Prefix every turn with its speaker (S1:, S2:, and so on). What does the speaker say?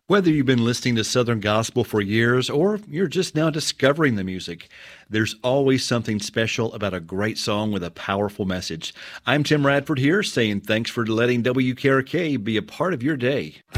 S1: Whether you've been listening to Southern Gospel for years or you're just now discovering the music, there's always something special about a great song with a powerful message. I'm Tim Radford here saying thanks for letting WKRK be a part of your day.